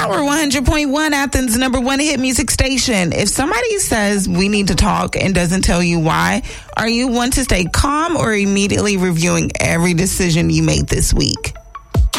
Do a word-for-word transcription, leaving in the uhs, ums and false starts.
Power one hundred point one, Athens' number one hit music station. If somebody says we need to talk and doesn't tell you why, are you one to stay calm or immediately reviewing every decision you made this week?